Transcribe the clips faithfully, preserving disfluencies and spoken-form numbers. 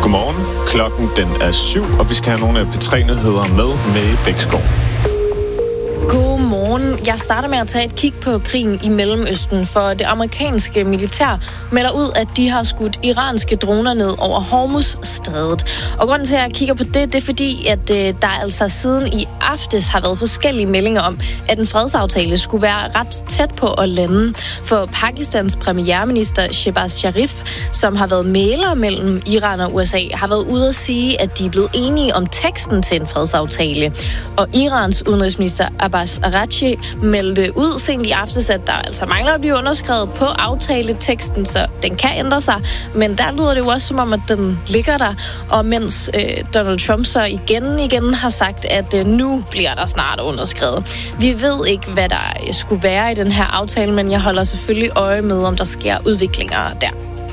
Godmorgen. Klokken den er syv, og vi skal have nogle af P tre-nyheder med med Bækskov. Godmorgen. Jeg starter med at tage et kig på krigen i Mellemøsten, for det amerikanske militær melder ud, at de har skudt iranske droner ned over Hormuzstrædet. Og grunden til, at jeg kigger på det, det er fordi, at øh, der altså siden i aftes har været forskellige meldinger om, at en fredsaftale skulle være ret tæt på at lande. For Pakistans premierminister Shehbaz Sharif, som har været mægler mellem Iran og U S A, har været ude at sige, at de er blevet enige om teksten til en fredsaftale. Og Irans udenrigsminister Abbas Araghchi meldte ud sent i aftes, at der altså mangler at blive underskrevet på aftaleteksten, så den kan ændre sig. Men der lyder det jo også som om, at den ligger der. Og mens øh, Donald Trump så igen igen har sagt, at øh, nu bliver der snart underskrevet. Vi ved ikke, hvad der skulle være i den her aftale, men jeg holder selvfølgelig øje med, om der sker udviklinger der.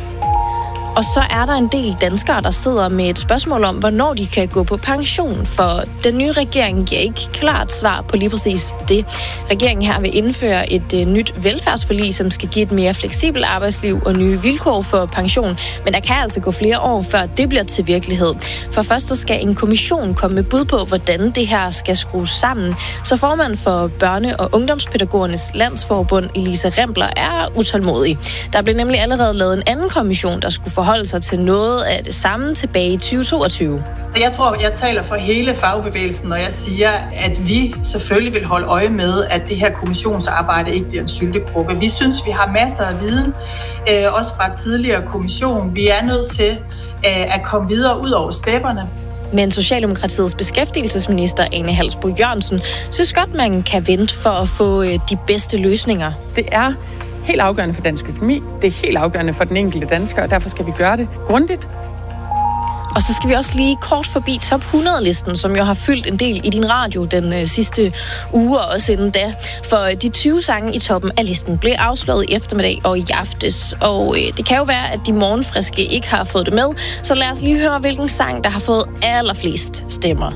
Og så er der en del danskere, der sidder med et spørgsmål om, hvornår de kan gå på pension, for den nye regering giver ikke klart svar på lige præcis det. Regeringen her vil indføre et uh, nyt velfærdsforlig, som skal give et mere fleksibelt arbejdsliv og nye vilkår for pension, men der kan altså gå flere år, før det bliver til virkelighed. For først så skal en kommission komme med bud på, hvordan det her skal skrues sammen. Så formand for Børne- og Ungdomspædagogernes Landsforbund, Elisa Rembler, er utålmodig. Der blev nemlig allerede lavet en anden kommission, der skulle forholde sig til noget af det samme tilbage i tyve toogtyve. Jeg tror, jeg taler for hele fagbevægelsen, når jeg siger, at vi selvfølgelig vil holde øje med, at det her kommissionsarbejde ikke bliver en syltekrukke. Vi synes, vi har masser af viden, øh, også fra tidligere kommission. Vi er nødt til øh, at komme videre ud over stepperne. Men Socialdemokratiets beskæftigelsesminister Ane Halsboe Jørgensen synes godt, man kan vente for at få øh, de bedste løsninger. Det er helt afgørende for dansk økonomi. Det er helt afgørende for den enkelte dansker, og derfor skal vi gøre det grundigt. Og så skal vi også lige kort forbi top hundrede-listen, som jo har fyldt en del i din radio den øh, sidste uge og også inden da. For de tyve sange i toppen af listen blev afslået i eftermiddag og i aftes. Og øh, det kan jo være, at de morgenfriske ikke har fået det med. Så lad os lige høre, hvilken sang, der har fået allerflest stemmer.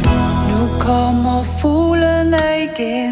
Nu kommer fuglene igen.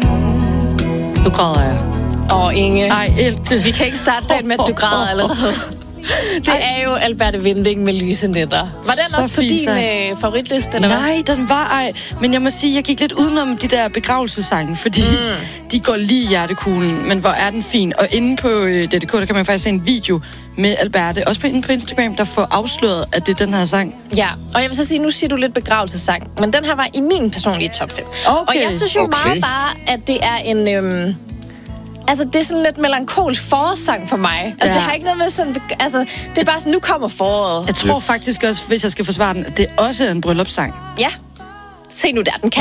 Nu græder jeg. Åh, Inge. Ej, Elte. Vi kan ikke starte dagen med, at du græder allerede. Det er jo Alberte Winding med Lyse Nætter. Var den Så også på din øh, favoritliste, eller hvad? Nej, den var ej. Men jeg må sige, jeg gik lidt udenom de der begravelsessange, fordi mm. de går lige i hjertekuglen. Men hvor er den fin. Og inde på øh, D D K, der kan man faktisk se en video med Alberte. Også på, inde på Instagram, der får afsløret, at det er den her sang. Ja, og jeg vil så sige, nu siger du lidt begravelsessang. Men den her var i min personlige top fem. Okay. Og jeg synes jo Okay. meget bare, at det er en... Øhm, Altså, det er sådan lidt melankolsk forårssang for mig. Altså, Ja. det har ikke noget med sådan... Altså, det er bare sådan, nu kommer foråret. Jeg tror Yes. faktisk også, hvis jeg skal forsvare den, at det også er en bryllupssang. Ja. Se nu der, den kan